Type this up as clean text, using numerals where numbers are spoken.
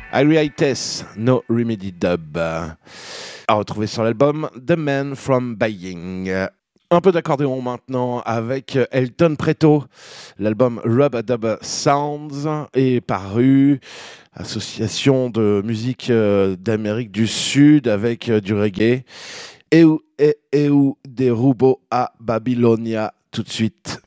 Ariates, No Remedy Dub. À retrouver sur l'album The Man from Buying. Un peu d'accordéon maintenant avec Elton Preto. L'album Rub a Dub Sounds est paru. Association de musique d'Amérique du Sud avec du reggae. Eu des Rubo a Babylonia tout de suite.